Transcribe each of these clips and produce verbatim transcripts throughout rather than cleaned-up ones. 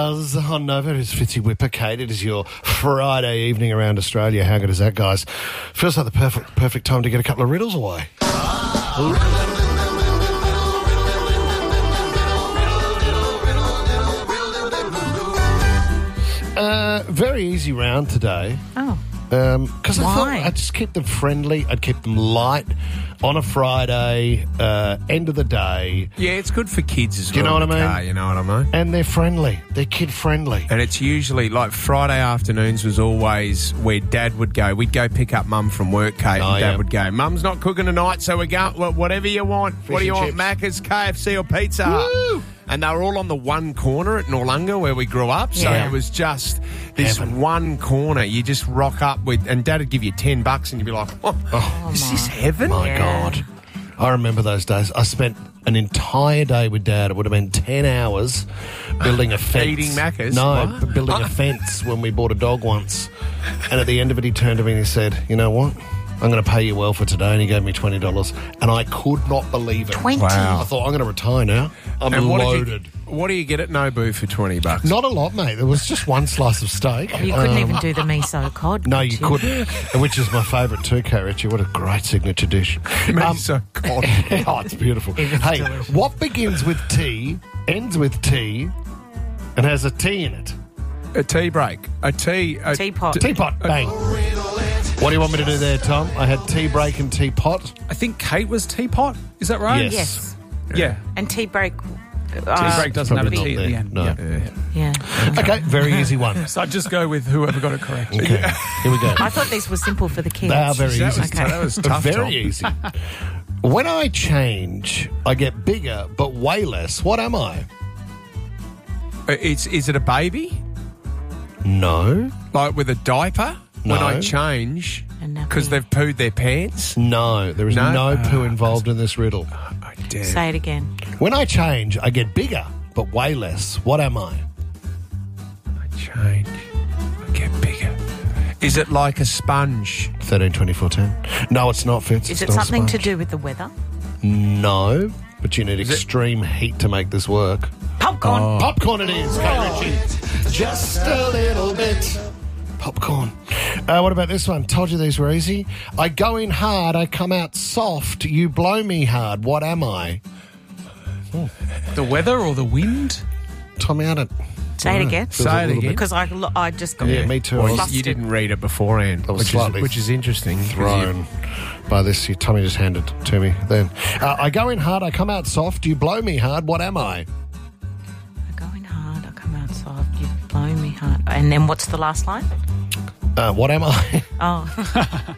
Buzz on Nova. It is Fitzy Whipper. Kate, it is your Friday evening around Australia. How good is that, guys? Feels like the perfect perfect time to get a couple of riddles away. Uh, very easy round today. Oh. Because um, I thought Why? I'd just keep them friendly. I'd keep them light on a Friday, uh, end of the day. Yeah, it's good for kids as Do you well. know what I mean? Car, you know what I mean? And they're friendly. They're kid-friendly. And it's usually, like, Friday afternoons was always where Dad would go. We'd go pick up Mum from work, Kate, Oh, and Dad yeah. would go, Mum's not cooking tonight, so we go, well, whatever you want. Fish what do you and want, chips. Macca's, K F C or Pizza Hut? Woo! And they were all on the one corner at Noarlunga where we grew up. So Yeah. it was just this Heaven. one corner. You just rock up with, and Dad would give you ten bucks and you'd be like, oh, Oh, is this heaven? my Yeah. God. I remember those days. I spent an entire day with Dad. It would have been ten hours building a fence. Eating Macca's? No, What? but building a fence when we bought a dog once. And at the end of it, he turned to me and he said, you know what? I'm going to pay you well for today. And he gave me twenty dollars. And I could not believe it. twenty Wow. I thought, I'm going to retire now. I'm And what loaded. Did you, what do you get at Nobu for twenty bucks? Not a lot, mate. There was just one slice of steak. You couldn't Um, even do the miso cod. No, could you couldn't. Which is my favourite too, Kate Ritchie. What a great signature dish. Um, so God. oh, it's beautiful. It is hey, delicious. what begins with T, ends with T, and has a T in it? A tea break. A tea. A Teapot. Teapot. Bang. What do you want me to do there, Tom? I had tea break and teapot. I think Kate was teapot. Is that right? Yes. Yes. Yeah. And tea break. Tea Uh, break doesn't have a probably T not at the there. end. No. Yeah. Yeah. Okay, very easy one. So I'd just go with whoever got it correct. Okay, here we go. I thought these were simple for the kids. They are very That easy. was, that was tough. very Tom. easy. When I change, I get bigger, but way less. What am I? Uh, It's, is it a baby? No. Like with a diaper? When No. I change, A nappy. because they've pooed their pants? No. There is no, No? poo involved in this riddle. Oh, damn. Say it again. When I change, I get bigger, but way less. What am I? I change. I get bigger. Is it like a sponge? thirteen twenty-four ten. No, it's not, Fitz. Is It's it not a something to sponge. do with the weather? No, but you need it- extreme heat to make this work. Popcorn. Oh. Popcorn it is, Kate Ritchie. Just a little bit. Popcorn. Uh, what about this one? Told you these were easy. I go in hard, I come out soft. You blow me hard. What am I? The weather or the wind? Tommy had it. Say it again. Feels a Say it little again. bit Because I, lo- I just got Yeah, me too. Well, I you, was you didn't read it beforehand, I was which is, slightly which is interesting. 'cause you- thrown by this. Tommy just handed it to me then. Uh, I go in hard, I come out soft. You blow me hard. What am I? I go in hard, I come out soft, you blow me hard. And then what's the last line? Uh, what am I? Oh,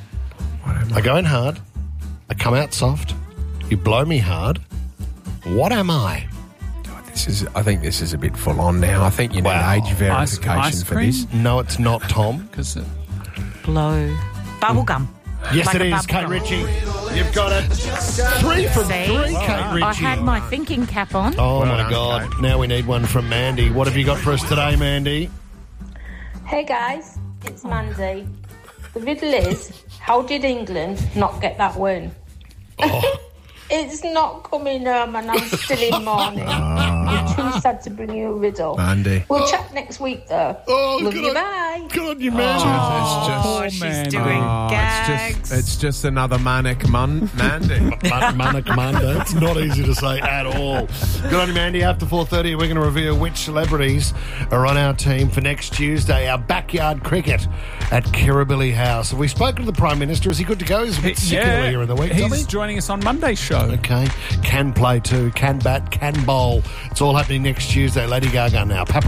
I go in hard, I come out soft. You blow me hard. What am I? This is. I think this is a bit full on now. I think you need Wow. age verification ice for cream? this. No, it's not, Tom. Because blow. Bubblegum. Yes, Like it a is, Kate bubblegum. Ritchie. You've got it. Three from See? three, Kate Ritchie. I had my thinking cap on. Oh, Well my done, God. Kate. Now we need one from Mandy. What have you got for us today, Mandy? Hey guys, it's Mandy. The riddle is, how did England not get that win? Oh. It's not coming home and I'm still in mourning. I'm too sad to bring you a riddle. Mandy. We'll chat next week though. Oh, Love good you, on- bye. Good on you, Mandy. Oh, It's she's man. doing Oh, gags. it's just it's just another manic mon- Mandy. Man- Mana Commander. It's not easy to say at all. Good on you, Mandy. After four thirty, we're going to reveal which celebrities are on our team for next Tuesday, our backyard cricket at Kirribilli House. Have we spoken to the Prime Minister? Is he good to go? He's a bit sick earlier in the week, he's Tommy. joining us on Monday's show. Okay. Can play too, can bat, can bowl. It's all happening next Tuesday. Lady Gaga now. Papa